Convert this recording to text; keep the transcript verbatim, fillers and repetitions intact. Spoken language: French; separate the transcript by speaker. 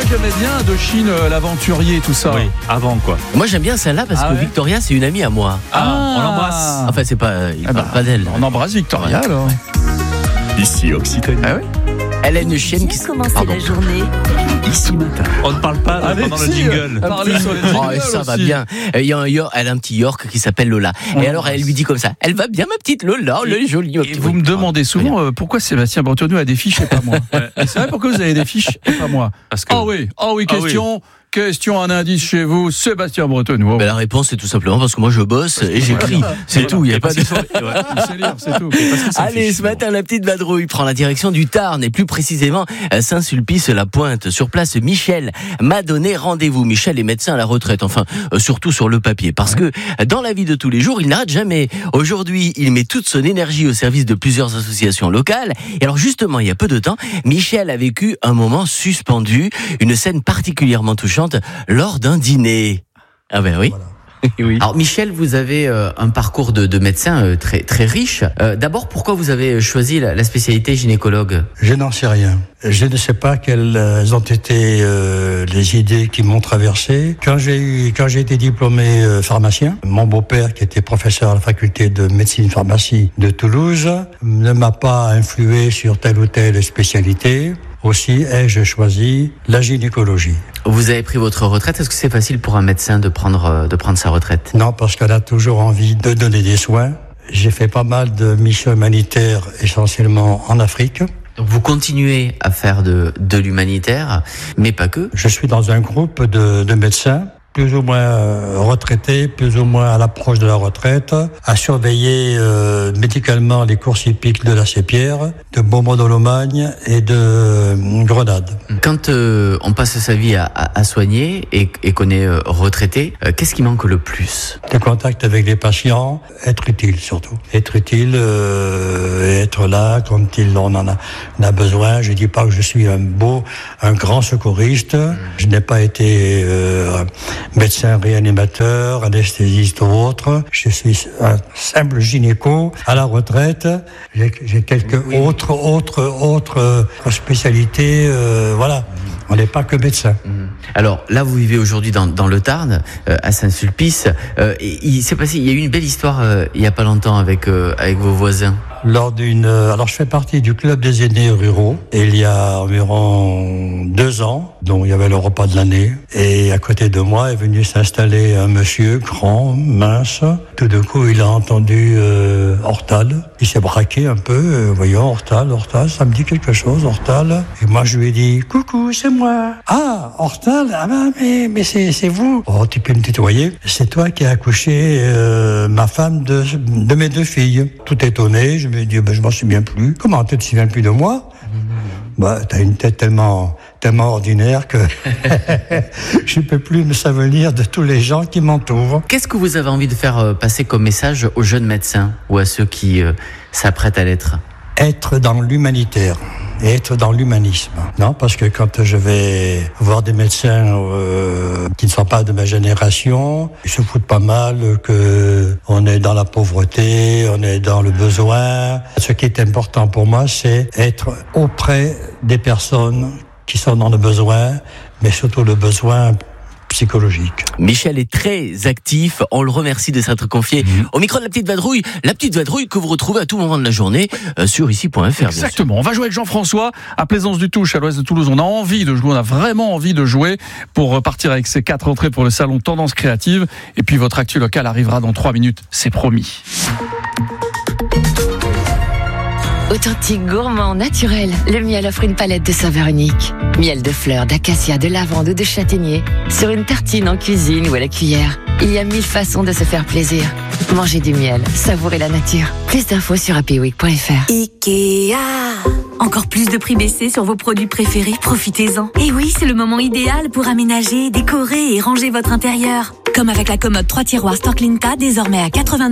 Speaker 1: j'aimais bien Indochine, euh, l'aventurier, tout ça.
Speaker 2: Oui, avant quoi.
Speaker 3: Moi j'aime bien celle-là parce
Speaker 1: Ah
Speaker 3: que
Speaker 1: ouais
Speaker 3: Victoria c'est une amie à moi.
Speaker 1: Ah,
Speaker 2: on l'embrasse.
Speaker 3: Enfin c'est pas, il
Speaker 1: Ah
Speaker 3: parle
Speaker 1: bah,
Speaker 3: pas d'elle.
Speaker 1: On embrasse Victoria alors.
Speaker 2: Ici Occitanie.
Speaker 1: Ah oui.
Speaker 3: Elle a une chienne qui.
Speaker 4: Commencer
Speaker 3: Pardon.
Speaker 4: la journée.
Speaker 2: Ici matin. On ne parle pas là, pendant le
Speaker 1: Alexis,
Speaker 2: jingle.
Speaker 1: euh, parlez sur les jingles
Speaker 3: Oh, et ça va
Speaker 1: aussi.
Speaker 3: bien. Il y a un York, elle a un petit York qui s'appelle Lola.
Speaker 1: On
Speaker 3: Et alors elle lui dit comme ça, elle va bien ma petite Lola, le joli.
Speaker 1: Et vous me demandez souvent euh, pourquoi Sébastien Bretonneux a des fiches et pas moi. Et c'est vrai, pourquoi vous avez des fiches et pas moi?
Speaker 2: Parce que-
Speaker 1: Ah oui, ah oui,
Speaker 2: Ah
Speaker 1: question, question, un indice chez vous, Sébastien Bretonneux.
Speaker 3: Ben, la réponse c'est tout simplement parce que moi je bosse et j'écris. C'est tout, il y a pas de.
Speaker 1: Il sait lire, c'est tout.
Speaker 3: Allez, ce matin, la petite vadrouille prend la direction du Tarn et plus précisément Saint-Sulpice-la-Pointe. Sur place, Michel m'a donné rendez-vous. Michel est médecin à la retraite, enfin, euh, surtout sur le papier, parce que dans la vie de tous les jours, il n'arrête jamais. Aujourd'hui, il met toute son énergie au service de plusieurs associations locales. Et alors justement, il y a peu de temps, Michel a vécu un moment suspendu, une scène particulièrement touchante lors d'un dîner. Ah ben oui. Oui. Alors Michel, vous avez euh, un parcours de, de médecin euh, très très riche. Euh, d'abord, pourquoi vous avez choisi la, la spécialité gynécologue ?
Speaker 5: Je n'en sais rien. Je ne sais pas quelles ont été euh, les idées qui m'ont traversé. Quand j'ai eu, quand j'ai été diplômé euh, pharmacien, mon beau-père, qui était professeur à la faculté de médecine pharmacie de Toulouse, ne m'a pas influé sur telle ou telle spécialité. Aussi ai-je choisi la gynécologie.
Speaker 3: Vous avez pris votre retraite. Est-ce que c'est facile pour un médecin de prendre de prendre sa retraite ?
Speaker 5: Non, parce qu'elle a toujours envie de donner des soins. J'ai fait pas mal de missions humanitaires, essentiellement en Afrique.
Speaker 3: Vous continuez à faire de, de l'humanitaire, mais pas que.
Speaker 5: Je suis dans un groupe de, de médecins, plus ou moins retraités, plus ou moins à l'approche de la retraite, à surveiller euh, médicalement les courses hippiques de la Sépierre, de Beaumont-de-Lomagne et de Grenade.
Speaker 3: Quand euh, on passe sa vie à, à, à soigner et, et qu'on est euh, retraité, euh, qu'est-ce qui manque le plus ?
Speaker 5: De contact avec les patients, être utile surtout. Être utile, euh, être là quand il on en a, on a besoin. Je dis pas que je suis un beau, un grand secouriste. Je n'ai pas été euh, médecin réanimateur, anesthésiste ou autre. Je suis un simple gynéco à la retraite. J'ai, j'ai quelques oui. autres, autres, autres spécialités. Euh, voilà. On n'est pas que médecin.
Speaker 3: Alors là, vous vivez aujourd'hui dans, dans le Tarn, euh, à Saint-Sulpice. Euh, et il s'est passé, il y a eu une belle histoire euh, il y a pas longtemps avec euh, avec vos voisins.
Speaker 5: Lors d'une, alors je fais partie du club des aînés ruraux. Et il y a environ deux ans, dont il y avait le repas de l'année. Et à côté de moi est venu s'installer un monsieur grand, mince. Tout d'un coup, il a entendu euh, Hortal. Il s'est braqué un peu. Euh, voyons, Hortal, Hortal, ça me dit quelque chose, Hortal. Et moi, je lui ai dit, coucou, c'est moi. Ah, Hortal, ah ben, mais, mais c'est, c'est vous. Oh, tu peux me tutoyer. C'est toi qui as accouché euh, ma femme de, de mes deux filles. Tout étonné, je me dis, ben, je m'en souviens plus. Comment, tu te souviens plus de moi? Bah, t'as une tête tellement, tellement ordinaire que je peux plus me souvenir de tous les gens qui m'entourent.
Speaker 3: Qu'est-ce que vous avez envie de faire passer comme message aux jeunes médecins ou à ceux qui euh, s'apprêtent à l'être ?
Speaker 5: Être dans l'humanitaire et être dans l'humanisme. Non, parce que quand je vais voir des médecins euh, qui ne sont pas de ma génération, ils se foutent pas mal que on est dans la pauvreté, on est dans le besoin. Ce qui est important pour moi, c'est être auprès des personnes qui sont dans le besoin, mais surtout le besoin psychologique.
Speaker 3: Michel est très actif, on le remercie de s'être confié mmh. au micro de la petite vadrouille, la petite vadrouille que vous retrouvez à tout moment de la journée euh, sur ici point f r.
Speaker 1: Exactement, on va jouer avec Jean-François à Plaisance du Touche, à l'ouest de Toulouse. On a envie de jouer, on a vraiment envie de jouer pour repartir avec ces quatre entrées pour le salon Tendance Créative. Et puis votre actu locale arrivera dans trois minutes, c'est promis.
Speaker 4: Authentique, gourmand, naturel, le miel offre une palette de saveurs uniques. Miel de fleurs, d'acacia, de lavande ou de châtaignier. Sur une tartine, en cuisine ou à la cuillère. Il y a mille façons de se faire plaisir. Mangez du miel, savourez la nature. Plus d'infos sur happy week point f r.
Speaker 6: Ikea. Encore plus de prix baissés sur vos produits préférés, profitez-en. Et oui, c'est le moment idéal pour aménager, décorer et ranger votre intérieur. Comme avec la commode trois tiroirs Storklinka, désormais à quatre-vingt-dix